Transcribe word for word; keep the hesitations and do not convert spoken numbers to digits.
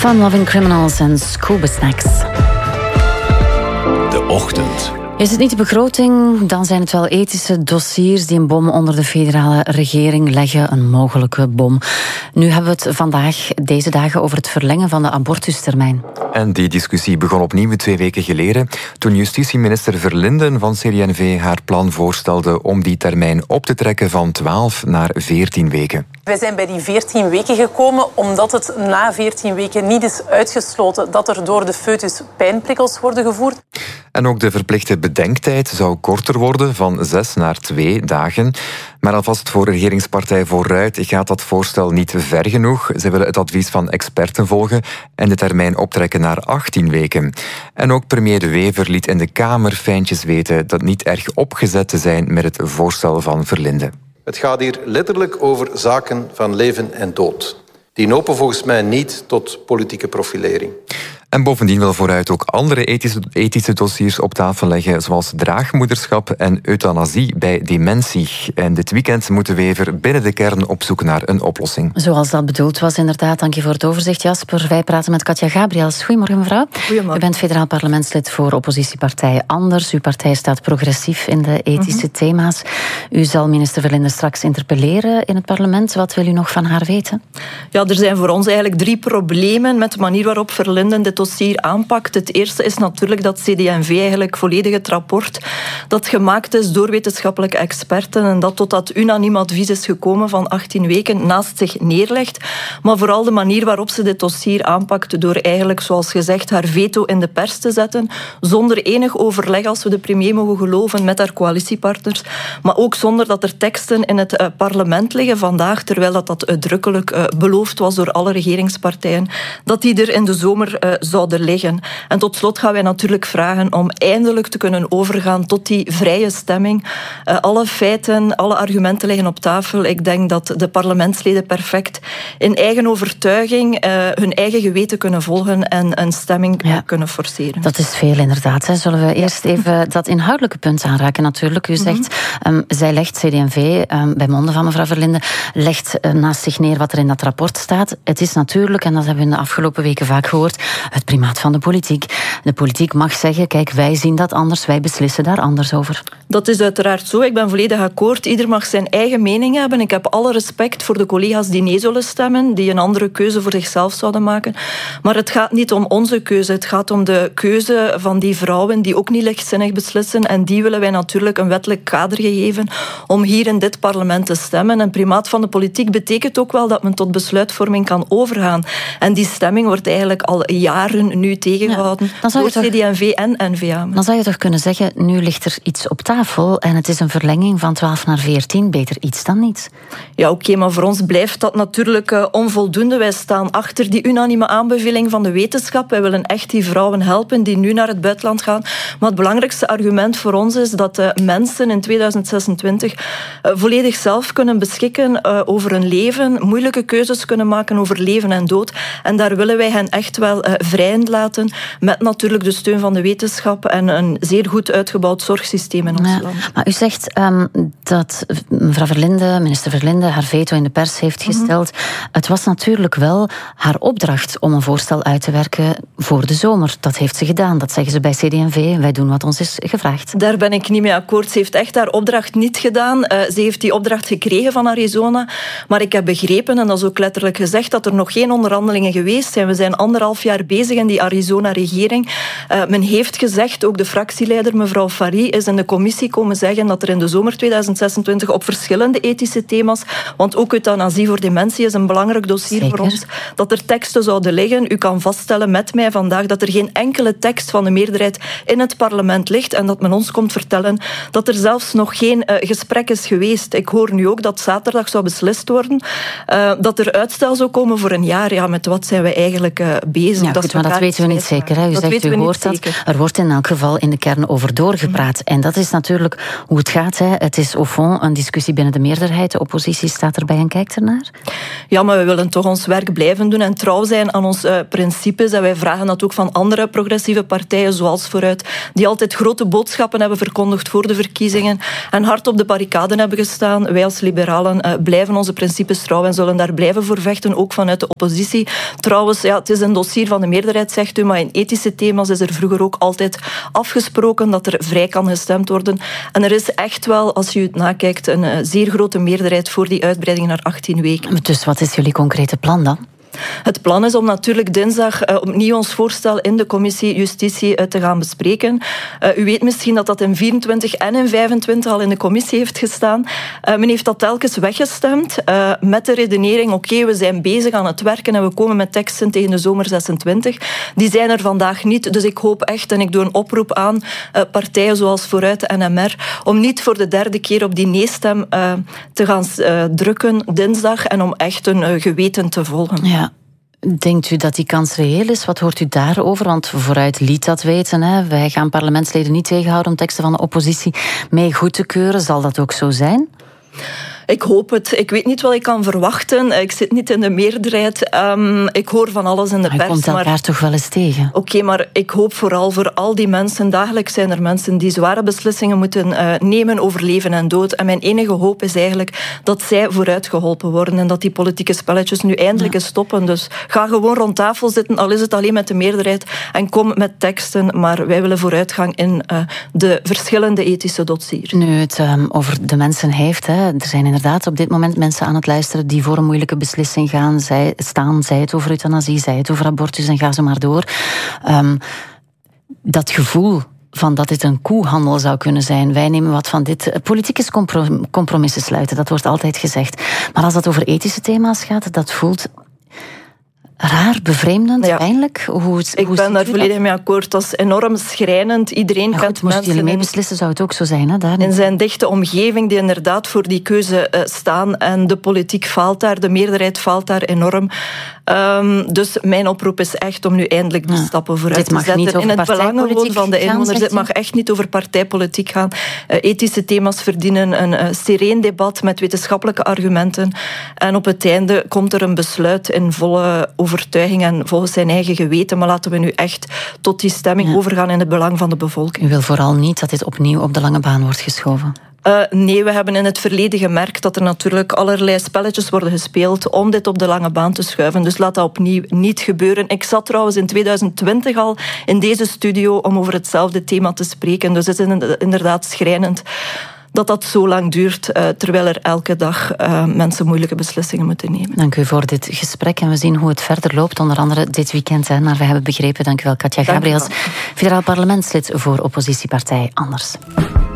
Fun Loving Criminals en Scuba Snacks. De Ochtend. Is het niet de begroting, dan zijn het wel ethische dossiers die een bom onder de federale regering leggen, een mogelijke bom. Nu hebben we het vandaag, deze dagen, over het verlengen van de abortustermijn. En die discussie begon opnieuw twee weken geleden, toen justitieminister Verlinden van C D en V haar plan voorstelde om die termijn op te trekken van twaalf naar veertien weken. Wij zijn bij die veertien weken gekomen omdat het na veertien weken niet is uitgesloten dat er door de foetus pijnprikkels worden gevoerd. En ook de verplichte bedenktijd zou korter worden, van zes naar twee dagen. Maar alvast voor regeringspartij Vooruit gaat dat voorstel niet ver genoeg. Ze willen het advies van experten volgen en de termijn optrekken naar achttien weken. En ook premier De Wever liet in de Kamer fijntjes weten dat niet erg opgezet te zijn met het voorstel van Verlinden. Het gaat hier letterlijk over zaken van leven en dood. Die lopen volgens mij niet tot politieke profilering. En bovendien wil Vooruit ook andere ethische, ethische dossiers op tafel leggen, zoals draagmoederschap en euthanasie bij dementie. En dit weekend moet De Wever binnen de kern op zoek naar een oplossing. Zoals dat bedoeld was, inderdaad. Dank je voor het overzicht, Jasper. Wij praten met Katja Gabriels. Goedemorgen, mevrouw. Goedemorgen. U bent federaal parlementslid voor oppositiepartij Anders. Uw partij staat progressief in de ethische mm-hmm. thema's. U zal minister Verlinden straks interpelleren in het parlement. Wat wil u nog van haar weten? Ja, er zijn voor ons eigenlijk drie problemen met de manier waarop Verlinden dit dossier aanpakt. Het eerste is natuurlijk dat C D en V eigenlijk volledig het rapport dat gemaakt is door wetenschappelijke experten en dat tot dat unaniem advies is gekomen van achttien weken naast zich neerlegt. Maar vooral de manier waarop ze dit dossier aanpakt door eigenlijk, zoals gezegd, haar veto in de pers te zetten, zonder enig overleg, als we de premier mogen geloven, met haar coalitiepartners, maar ook zonder dat er teksten in het uh, parlement liggen vandaag, terwijl dat, dat uitdrukkelijk uh, beloofd was door alle regeringspartijen, dat die er in de zomer uh, zouden liggen. En tot slot gaan wij natuurlijk vragen om eindelijk te kunnen overgaan tot die vrije stemming. Uh, alle feiten, alle argumenten liggen op tafel. Ik denk dat de parlementsleden perfect in eigen overtuiging uh, hun eigen geweten kunnen volgen en een stemming ja. kunnen forceren. Dat is veel inderdaad. Hè. Zullen we eerst even dat inhoudelijke punt aanraken natuurlijk. U zegt, mm-hmm. um, zij legt, C D en V, um, bij monden van mevrouw Verlinden, legt uh, naast zich neer wat er in dat rapport staat. Het is natuurlijk, en dat hebben we in de afgelopen weken vaak gehoord, het primaat van de politiek. De politiek mag zeggen, kijk, wij zien dat anders, wij beslissen daar anders over. Dat is uiteraard zo. Ik ben volledig akkoord. Ieder mag zijn eigen mening hebben. Ik heb alle respect voor de collega's die nee zullen stemmen, die een andere keuze voor zichzelf zouden maken. Maar het gaat niet om onze keuze. Het gaat om de keuze van die vrouwen die ook niet lichtzinnig beslissen. En die willen wij natuurlijk een wettelijk kader geven om hier in dit parlement te stemmen. En primaat van de politiek betekent ook wel dat men tot besluitvorming kan overgaan. En die stemming wordt eigenlijk al jaren nu tegengehouden ja, door toch, C D en V en N V A. Dan zou je toch kunnen zeggen, nu ligt er iets op tafel en het is een verlenging van twaalf naar veertien. Beter iets dan niets. Ja, oké, okay, maar voor ons blijft dat natuurlijk uh, onvoldoende. Wij staan achter die unanieme aanbeveling van de wetenschap. Wij willen echt die vrouwen helpen die nu naar het buitenland gaan. Maar het belangrijkste argument voor ons is dat uh, mensen in tweeduizend zesentwintig uh, volledig zelf kunnen beschikken uh, over hun leven, moeilijke keuzes kunnen maken over leven en dood. En daar willen wij hen echt wel uh, vrij in laten, met natuurlijk de steun van de wetenschap en een zeer goed uitgebouwd zorgsysteem in ons ja, land. Maar u zegt um, dat mevrouw Verlinden, minister Verlinden, haar veto in de pers heeft gesteld. Mm-hmm. Het was natuurlijk wel haar opdracht om een voorstel uit te werken voor de zomer. Dat heeft ze gedaan. Dat zeggen ze bij C D en V. Wij doen wat ons is gevraagd. Daar ben ik niet mee akkoord. Ze heeft echt haar opdracht niet gedaan. Uh, ze heeft die opdracht gekregen van Arizona. Maar ik heb begrepen, en dat is ook letterlijk gezegd, dat er nog geen onderhandelingen geweest zijn. We zijn anderhalf jaar bezig in die Arizona-regering. Uh, men heeft gezegd, ook de fractieleider mevrouw Fari is in de commissie komen zeggen dat er in de zomer tweeduizend zesentwintig op verschillende ethische thema's, want ook euthanasie voor dementie is een belangrijk dossier Zeker. voor ons, dat er teksten zouden liggen. U kan vaststellen met mij vandaag dat er geen enkele tekst van de meerderheid in het parlement ligt en dat men ons komt vertellen dat er zelfs nog geen uh, gesprek is geweest. Ik hoor nu ook dat zaterdag zou beslist worden uh, dat er uitstel zou komen voor een jaar. Ja, met wat zijn we eigenlijk uh, bezig? Ja, dat goed, maar dat weten we niet zeker. Hè? U dat zegt, u hoort dat. Zeker. Er wordt in elk geval in de kern over doorgepraat. Mm. En dat is natuurlijk hoe het gaat. Hè. Het is au fond een discussie binnen de meerderheid. De oppositie staat erbij en kijkt ernaar. Ja, maar we willen toch ons werk blijven doen en trouw zijn aan onze uh, principes. En wij vragen dat ook van andere progressieve partijen, zoals Vooruit, die altijd grote boodschappen hebben verkondigd voor de verkiezingen en hard op de barricaden hebben gestaan. Wij als liberalen uh, blijven onze principes trouw en zullen daar blijven voor vechten, ook vanuit de oppositie. Trouwens, ja, het is een dossier van de meerderheid, zegt u, maar in ethische thema's is er vroeger ook altijd afgesproken dat er vrij kan gestemd worden. En er is echt wel, als je het nakijkt, een uh, zeer grote meerderheid voor die uitbreiding naar achttien weken. Dus wat is jullie concrete plan dan? Het plan is om natuurlijk dinsdag uh, opnieuw ons voorstel in de commissie Justitie uh, te gaan bespreken. Uh, u weet misschien dat dat in vierentwintig en in vijfentwintig al in de commissie heeft gestaan. Uh, men heeft dat telkens weggestemd uh, met de redenering, oké, okay, we zijn bezig aan het werken en we komen met teksten tegen de zomer zesentwintig. Die zijn er vandaag niet, dus ik hoop echt, en ik doe een oproep aan uh, partijen zoals Vooruit en N M R, om niet voor de derde keer op die nee-stem uh, te gaan uh, drukken dinsdag en om echt een uh, geweten te volgen. Ja. Denkt u dat die kans reëel is? Wat hoort u daarover? Want Vooruit liet dat weten. Hè? Wij gaan parlementsleden niet tegenhouden om teksten van de oppositie mee goed te keuren. Zal dat ook zo zijn? Ik hoop het. Ik weet niet wat ik kan verwachten. Ik zit niet in de meerderheid. Um, ik hoor van alles in de maar pers. Je komt elkaar maar... toch wel eens tegen? Oké, okay, maar ik hoop vooral voor al die mensen. Dagelijks zijn er mensen die zware beslissingen moeten uh, nemen over leven en dood. En mijn enige hoop is eigenlijk dat zij vooruit geholpen worden en dat die politieke spelletjes nu eindelijk eens ja. stoppen. Dus ga gewoon rond tafel zitten, al is het alleen met de meerderheid, en kom met teksten. Maar wij willen vooruitgang in uh, de verschillende ethische dossiers. Nu het um, over de mensen heeft, hè. Er zijn inderdaad op dit moment mensen aan het luisteren die voor een moeilijke beslissing gaan, zij staan, zij het over euthanasie, zij het over abortus en ga zo maar door. Um, dat gevoel van dat dit een koehandel zou kunnen zijn. Wij nemen wat van dit. Politiek is comprom- compromissen sluiten, dat wordt altijd gezegd. Maar als dat over ethische thema's gaat, dat voelt raar, bevreemdend, ja. pijnlijk. Hoe, ik hoe ben daar volledig mee akkoord. Dat is enorm schrijnend. Iedereen ja, kent moesten mensen jullie mee beslissen, zou het ook zo zijn. Hè, daar in zijn dichte omgeving die inderdaad voor die keuze uh, staan. En de politiek faalt daar, de meerderheid faalt daar enorm. Um, dus mijn oproep is echt om nu eindelijk die ja. stappen vooruit te zetten. In het belang van de inwoners. Dit mag echt niet over partijpolitiek gaan. Uh, ethische thema's verdienen een uh, sereen debat met wetenschappelijke argumenten. En op het einde komt er een besluit in volle overtuiging en volgens zijn eigen geweten. Maar laten we nu echt tot die stemming ja. overgaan in het belang van de bevolking. U wil vooral niet dat dit opnieuw op de lange baan wordt geschoven? Uh, nee, we hebben in het verleden gemerkt dat er natuurlijk allerlei spelletjes worden gespeeld om dit op de lange baan te schuiven. Dus laat dat opnieuw niet gebeuren. Ik zat trouwens in tweeduizend twintig al in deze studio om over hetzelfde thema te spreken. Dus het is inderdaad schrijnend dat dat zo lang duurt, uh, terwijl er elke dag uh, mensen moeilijke beslissingen moeten nemen. Dank u voor dit gesprek en we zien hoe het verder loopt, onder andere dit weekend. Hè, maar we hebben begrepen, dank u wel, Katja Gabriels, federaal parlementslid voor oppositiepartij Anders.